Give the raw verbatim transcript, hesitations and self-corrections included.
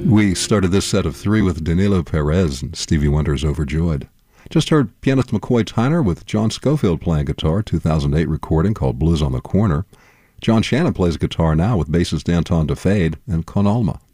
We started this set of three with Danilo Perez and Stevie Wonder's Overjoyed. Just heard pianist McCoy Tyner with John Scofield playing guitar, two thousand eight recording called Blues on the Corner. John Shannon plays guitar now with bassist Anton DeFade and Con Alma.